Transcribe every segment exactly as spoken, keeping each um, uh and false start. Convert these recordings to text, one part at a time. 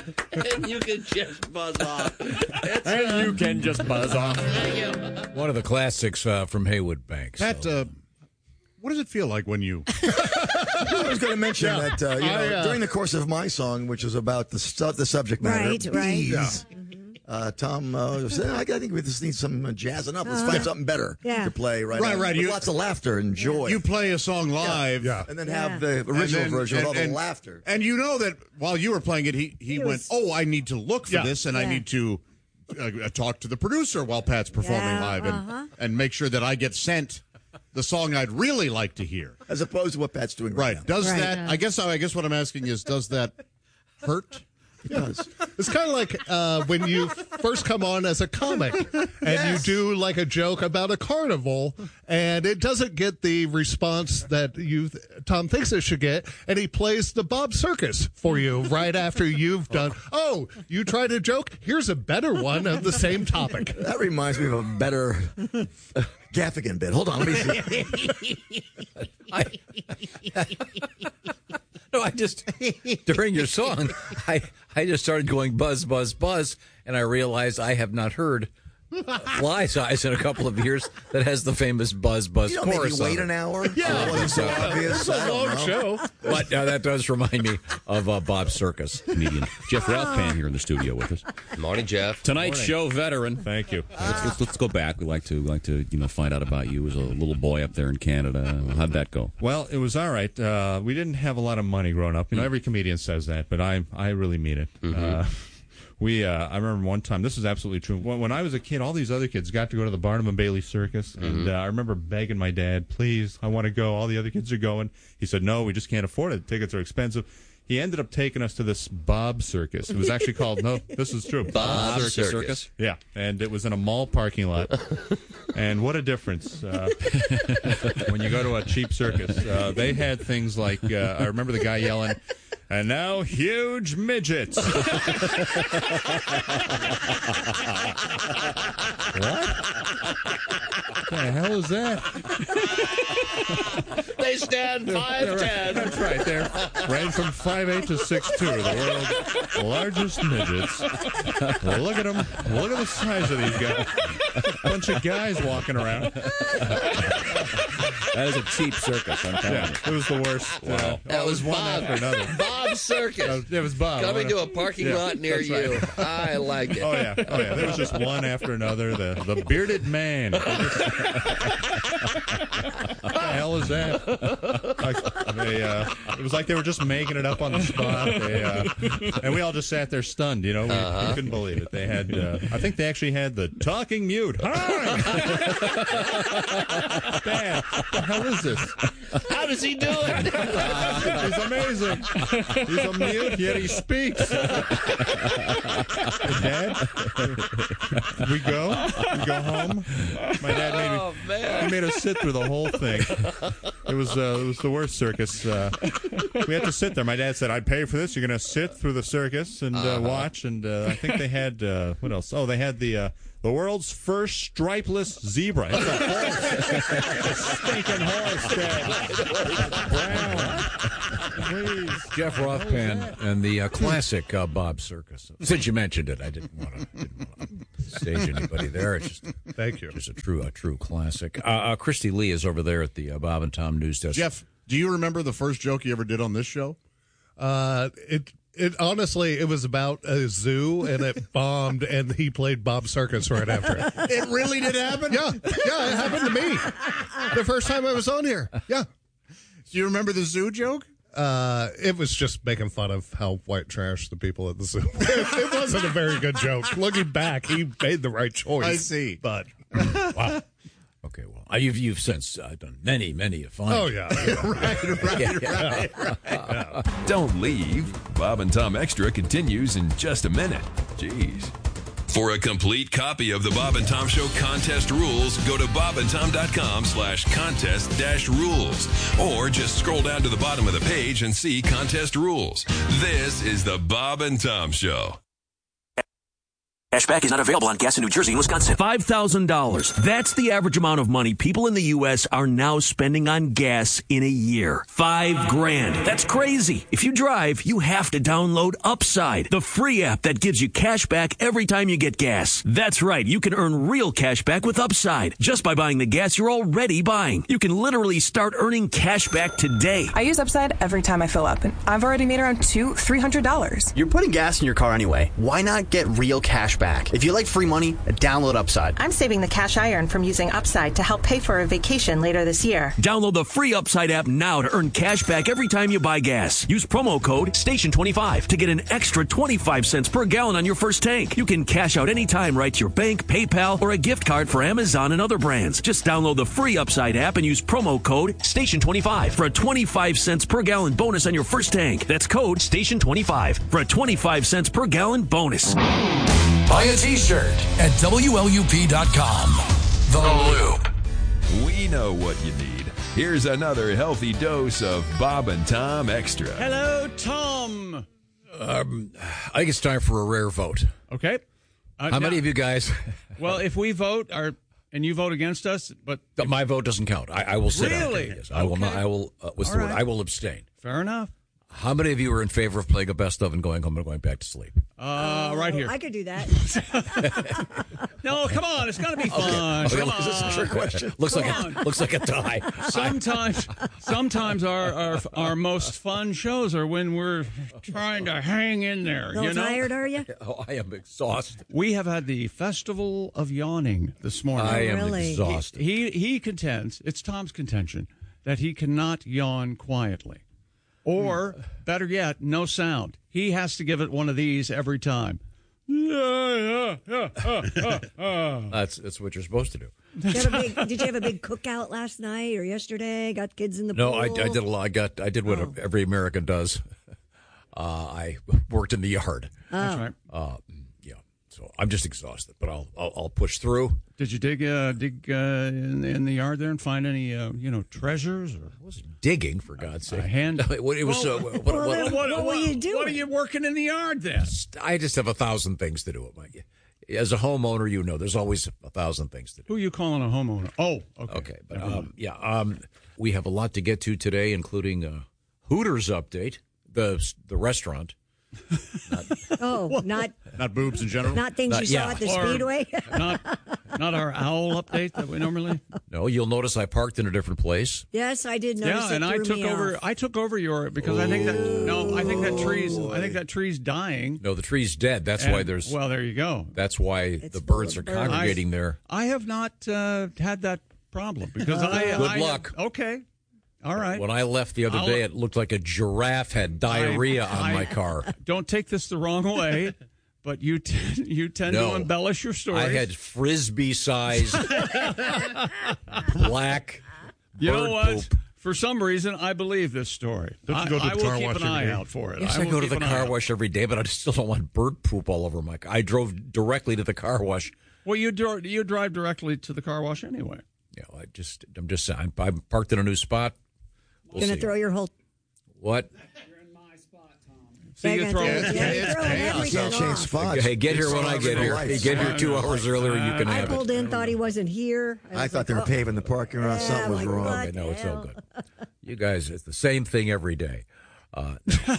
And you can just buzz off. It's, And uh, you can just buzz off. Thank you. One of the classics uh, from Haywood Banks. Pat, so. uh, what does it feel like when you... I was going to mention Yeah. that uh, you know, I, uh, during the course of my song, which was about the stu- the subject matter, Right, right. bees, uh, Tom uh, said, I think we just need some uh, jazzing up. Let's find something better Yeah. to play right Right, now. right, With you- lots of laughter and joy. You play a song live. Yeah. and then Yeah. have the and original then- version and- with all the and- laughter. And you know that while you were playing it, he, he, He went, was- oh, I need to look for Yeah. this, and I Yeah. need to uh, talk to the producer while Pat's performing Yeah, live and, uh-huh. and make sure that I get sent the song I'd really like to hear. As opposed to what Pat's doing right, Right. now. Does Right. that, I guess I guess what I'm asking is, does that hurt? It does. It's kind of like uh, when you first come on as a comic and Yes. you do like a joke about a carnival and it doesn't get the response that you Tom thinks it should get, and he plays the Bob Circus for you right after you've done. Oh, you tried a joke? Here's a better one of the same topic. That reminds me of a better uh, Gaffigan bit. Hold on, let me see. I, no, I just during your song, I I just started going buzz, buzz, buzz, and I realized I have not heard Fly Size in a couple of years that has the famous buzz, buzz You know, maybe chorus. wait on an it. hour. Yeah. It wasn't so obvious. It's a I don't long know. show. But uh, that does remind me of uh, Bob Circus. Comedian Jeff Rothpan here in the studio with us. Morning, Jeff. Tonight's show veteran. Thank you. Let's, let's, let's go back. We like to like to you know find out about you as a little boy up there in Canada. How'd that go? Well, it was all right. Uh, we didn't have a lot of money growing up. You know, every comedian says that, but I I really mean it. Uh, we uh, I remember one time. This is absolutely true. When, when I was a kid, all these other kids got to go to the Barnum and Bailey Circus, and uh, I remember begging my dad, "Please, I want to go. All the other kids are going." He said, "No, we just can't afford it. Tickets are expensive." He ended up taking us to this Bob Circus. It was actually called, no, this is true. Bob Circus. Circus. Yeah, and it was in a mall parking lot. And what a difference uh, when you go to a cheap circus. Uh, they had things like, uh, I remember the guy yelling, "And now huge midgets." What? What the hell is that? They stand five ten. That's right. They're range from five eight to six two, the world's largest midgets. Look at them. Look at the size of these guys. Bunch of guys walking around. That is a cheap circus. I'm telling Yeah, you. it was the worst. Wow. Uh, That it was one Bob. after another. Bob Circus. It was Bob. Coming to a parking Yeah, lot near that's right. you. I like it. Oh yeah, oh yeah. There was just one after another. The the bearded man. What the hell is that? Like, they, uh, it was like they were just making it up on the spot. They, uh, and we all just sat there stunned. You know, we, we couldn't believe it. They had. Uh, I think they actually had the talking mute. Hi. Dad, what the hell is this? How does he do it? He's amazing. He's a mute, yet he speaks. Dad, we go. We go home. My dad made me. Oh, man. He made us sit through the whole thing. It was uh, it was the worst circus. Uh, we had to sit there. My dad said, "I'd pay for this. You're going to sit through the circus and uh, watch." And uh, I think they had uh, what else? Oh, they had the. Uh, The world's first stripeless zebra. It's a horse. A stinking horse, Dad. Brown. Please. Jeff Rothpan and the uh, classic uh, Bob Circus. Since you mentioned it, I didn't want to stage anybody there. It's just, Thank you. just a true, a true classic. Uh, uh, Christy Lee is over there at the uh, Bob and Tom News Desk. Jeff, do you remember the first joke you ever did on this show? Uh, it it honestly it was about a zoo and it bombed and he played Bob Circus right after it. It really did happen? Yeah, yeah, it happened to me the first time I was on here. Yeah, Do you remember the zoo joke? uh, it was just making fun of how white trash the people at the zoo. It, it wasn't a very good joke. Looking back, he made the right choice. I see. but Wow. Okay, well, uh, you've you've since uh, done many, many a fine. oh yeah, yeah. Right, right, Yeah, yeah. right. Don't leave. Bob and Tom Extra continues in just a minute. Jeez. For a complete copy of the Bob and Tom Show contest rules, go to bobandtom.com slash contest dash rules. Or just scroll down to the bottom of the page and see contest rules. This is the Bob and Tom Show. Cashback is not available on gas in New Jersey and Wisconsin. five thousand dollars. That's the average amount of money people in the U S are now spending on gas in a year. Five grand. That's crazy. If you drive, you have to download Upside, the free app that gives you cash back every time you get gas. That's right. You can earn real cash back with Upside just by buying the gas you're already buying. You can literally start earning cash back today. I use Upside every time I fill up, and I've already made around two, three hundred dollars. You're putting gas in your car anyway. Why not get real cash back? If you like free money, download Upside. I'm saving the cash I earn from using Upside to help pay for a vacation later this year. Download the free Upside app now to earn cash back every time you buy gas. Use promo code station twenty-five to get an extra twenty-five cents per gallon on your first tank. You can cash out anytime right to your bank, PayPal, or a gift card for Amazon and other brands. Just download the free Upside app and use promo code station twenty-five for a twenty-five cents per gallon bonus on your first tank. That's code station twenty-five for a twenty-five cents per gallon bonus. Buy a t-shirt at W L U P dot com. The Loop. We know what you need. Here's another healthy dose of Bob and Tom Extra. Hello, Tom. Um, I think it's time for a rare vote. Okay. Uh, How now, many of you guys? Well, if we vote, our, and you vote against us, but my vote doesn't count. I, I will sit out. Really? Yes, I will Okay. not. I will. Uh, what's All the word? right. I will abstain. Fair enough. How many of you are in favor of playing a best of and going home and going back to sleep? Uh, right here. I could do that. No, come on. It's got to be fun. Okay. Come Is this a on. trick question? Looks Come like on. a, looks like a tie. Sometimes, sometimes our, our our most fun shows are when we're trying to hang in there. A little you know? tired, are you? Oh, I am exhausted. We have had the Festival of Yawning this morning. I am Really? exhausted. He he contends, it's Tom's contention, that he cannot yawn quietly. Or, better yet, no sound. He has to give it one of these every time. Yeah, yeah, yeah, uh, uh, uh. That's that's what you're supposed to do. Did you, have a big, did you have a big cookout last night or yesterday? Got kids in the No, pool? I, I did a lot. I got. I did what Oh. every American does. Uh, I worked in the yard. That's right. Uh, yeah. So I'm just exhausted, but I'll I'll, I'll push through. Did you dig uh, dig uh, in, in the yard there and find any uh, you know treasures or Digging, for God's sake. a hand? It was. Well, uh, what, well, what- then what, what were you doing? What are you working in the yard then? I just have a thousand things to do. Mike. As a homeowner, you know, there's always a thousand things to do. Who are you calling a homeowner? Oh, okay. Okay, but Never mind. um, yeah, um, we have a lot to get to today, including a Hooters update, the the restaurant. Oh, not Not boobs in general. not things Not- you saw yeah. at the Or- Speedway. not not our owl update that we normally. No, you'll notice I parked in a different place. Yes, I did notice. Yeah, it and I threw took me over. off. I took over your because I think that no, I think that tree's. I think that tree's dying. No, the tree's dead. That's And- why there's. Well, there you go. That's why It's the full birds of are birds. congregating there. I have not uh, had that problem because I. Good I- luck. Okay. All right. When I left the other I'll- day, it looked like a giraffe had diarrhea I- on I- my car. Don't take this the wrong way, but you t- you tend No. to embellish your stories. I had frisbee-sized black You bird know what? poop. For some reason, I believe this story. Don't you I, go to I the will car keep wash an every eye day? out for it. Yes, I, I, will go to keep the an eye car out. wash every day, but I still don't want bird poop all over my car. I drove directly to the car wash. Well, you dro- you drive directly to the car wash anyway. Yeah, I just, I'm just saying. I'm parked in a new spot. We'll Gonna see. throw your whole. What? See, They're you gonna throw. throw- it's- yeah, you're it's throwing chaos. everything Can't change off. spots. Hey, get here when I get here. Hey, get here two hours earlier. You can I have pulled it. in, thought he wasn't here. I was thought like, they were oh. paving the parking lot. Yeah, Something was like, wrong. what? Okay, no, it's all the good. You guys, it's the same thing every day. Uh,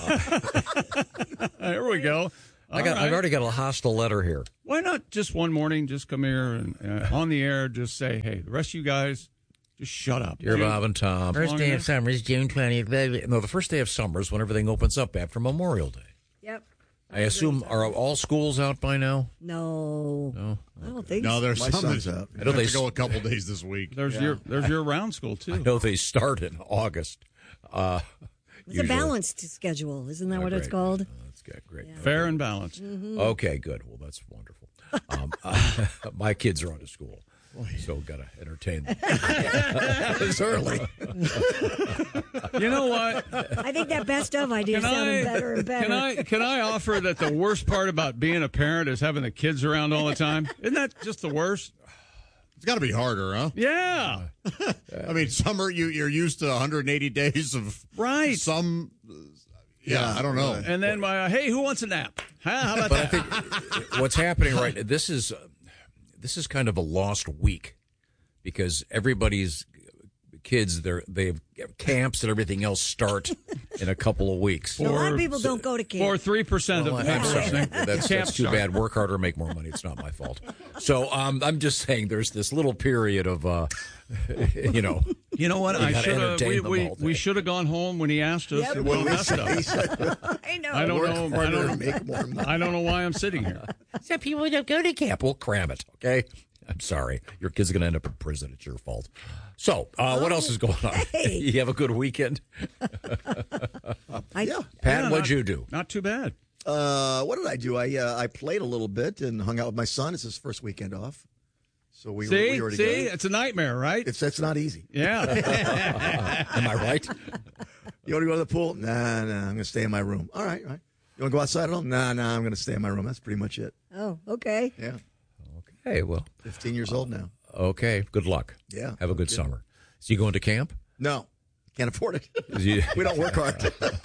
There we go. I got, All I've right. already got a hostile letter here. Why not just one morning, just come here and uh, on the air, just say, hey, the rest of you guys, just shut up. Dear Bob and Tom. First day of summer is June twentieth. No, the first day of summer is when everything opens up after Memorial Day. Yep. I assume, are all schools out by now? No. No. I don't think No, so. there's My some son's that out. I know have they to go s- a couple days this week. There's your there's your round school too. I know they start in August. Uh, It's a balanced schedule, isn't that Oh, what it's great. called? Oh, that's good. Great. Fair and balanced. Okay, good. Well, that's wonderful. Um, uh, my kids are out of school, so got to entertain them. It's early. You know what? I think that best of idea is Can sounding I, better and better. can I can I offer that the worst part about being a parent is having the kids around all the time? Isn't that just the worst? It's got to be harder, huh? Yeah. I mean, summer you you're used to one hundred eighty days of Right. some. uh, Yeah, I don't know. And then my hey, who wants a nap? How about but that? I think what's happening right now, this is, uh, this is kind of a lost week because everybody's kids, they're, they have camps and everything else start in a couple of weeks. A lot of people don't go to camp. Or three percent of Well, the I'm people sorry. listening. That's, Camp that's too start. bad. Work harder, make more money. It's not my fault. So um, I'm just saying there's this little period of, uh, you know. You know what? you I gotta should have. entertain We, them we, all day. we should have gone home when he asked us. Yep. to Well, go we messed said- up. he said- I know. I don't Work know. I harder don't, and make more money. I don't know why I'm sitting here. Some people don't go to camp. Well, cram it, okay? I'm sorry. Your kid's going to end up in prison. It's your fault. So, uh, what else is going on? hey. You have a good weekend? I, Yeah. Pat, Yeah, what'd not- you do? Not too bad. Uh, what did I do? I uh, I played a little bit and hung out with my son. It's his first weekend off. So we were, See, we were see, together. it's a nightmare, right? It's that's not easy. Yeah. Am I right? You want to go to the pool? Nah, nah. I'm going to stay in my room. All right, all right. You want to go outside at all? Nah, nah. I'm going to stay in my room. That's pretty much it. oh, okay. Yeah. Hey, well, fifteen years old now. okay. Good luck. Yeah. Have a good Okay. summer. So you going to camp? No, can't afford it. You- We don't work hard.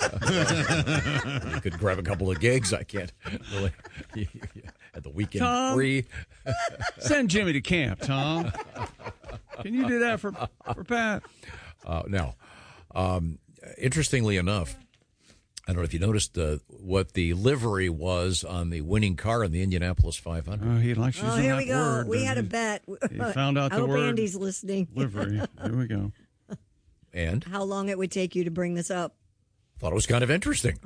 You could grab a couple of gigs. I can't really. At the weekend Tom? free. Send Jimmy to camp, Tom. Can you do that for for Pat? Uh, now, um, interestingly enough, I don't know if you noticed uh, what the livery was on the winning car in the Indianapolis five hundred. Oh, he likes Oh, using here that we go. word. we doesn't had a he? bet. He found out I the hope word Andy's listening. livery. Here we go. And How long it would take you to bring this up? thought it was kind of interesting.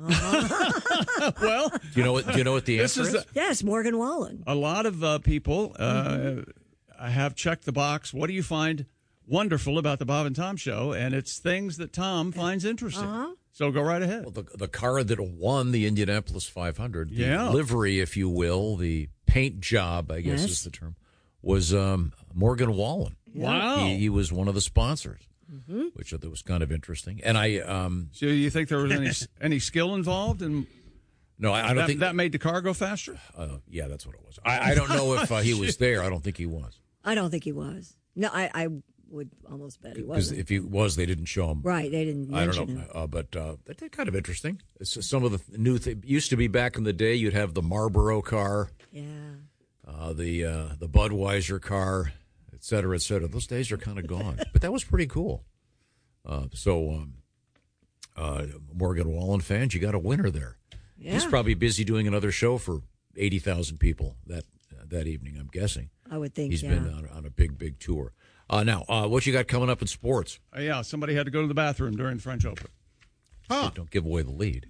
Well, Do you know what? Do you know what the this answer is is? the, Yes, Morgan Wallen. a lot of uh, people uh, Mm-hmm. have checked the box. What do you find wonderful about the Bob and Tom Show? And it's things that Tom finds interesting. Uh-huh. So go right ahead. Well, the, the car that won the Indianapolis five hundred, the Yeah. livery, if you will, the paint job, I guess Yes. is the term, was um, Morgan Wallen. Wow. He, he was one of the sponsors, Mm-hmm. which I thought was kind of interesting. And I, um, So you think there was any any skill involved, and no, I, I don't that, think that made the car go faster? Uh, yeah, that's what it was. I, I don't know if uh, he was there. I don't think he was. I don't think he was. No, I, I would almost bet he Because wasn't. if he was, they didn't show him. Right, they didn't I mention don't know, him. uh, but uh, that's kind of interesting. It's just some of the new things used to be back in the day. You'd have the Marlboro car, Yeah. uh, the uh, the Budweiser car, et cetera, et cetera. Those days are kind of gone, but that was pretty cool. Uh, so, um, uh, Morgan Wallen fans, you got a winner there. He's Yeah. probably busy doing another show for eighty thousand people that uh, that evening. I'm guessing. I would think, He's yeah. been on, on a big, big tour. Uh, now, uh, what you got coming up in sports? Uh, yeah, somebody had to go to the bathroom during the French Open. Hey, don't give away the lead.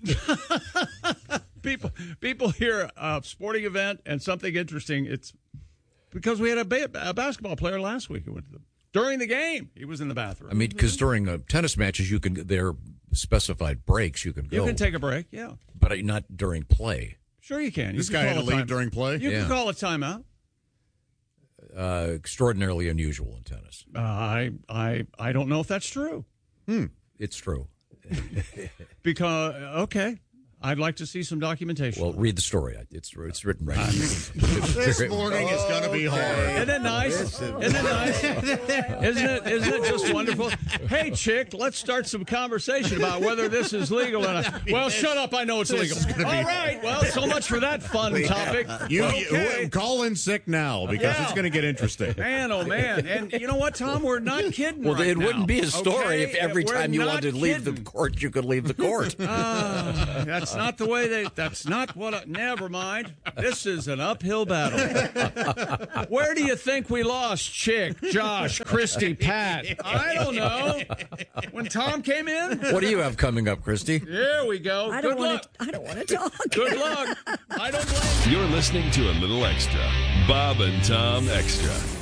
People, people hear a sporting event and something interesting. It's because we had a, ba- a basketball player last week who went to the, during the game. He was in the bathroom. I mean, because during uh, tennis matches, you can there are specified breaks. You can go. You can take a break, yeah. but uh, not during play. Sure you can. You This can guy had call to a leave time- during play? You Yeah. can call a timeout. Uh, extraordinarily unusual in tennis. Uh, I, I, I don't know if that's true. It's true. Because okay, I'd like to see some documentation. Well, read the story. It's it's written right. This morning is going to be hard. Isn't it nice? Isn't it nice? Isn't it? Isn't it just wonderful? Hey, chick, let's start some conversation about whether this is legal. And I, well, shut up. I know it's legal. All right. Well, so much for that fun topic. You, Okay. you call in sick now because Yeah. it's going to get interesting. Man, oh man! And you know what, Tom? We're not kidding. Well, right it now, wouldn't be a story okay? if every We're time you not wanted to leave the kidding. court, you could leave the court. Ah, that's not the way they. That's not what. I, never mind. This is an uphill battle. Where do you think we lost, Chick, Josh, Christy, Pat? I don't know. When Tom came in. What do you have coming up, Christy? There we go. I Good don't want luck. to. I don't want to talk. Good luck. I don't blame you. You're listening to a little extra. Bob and Tom Extra.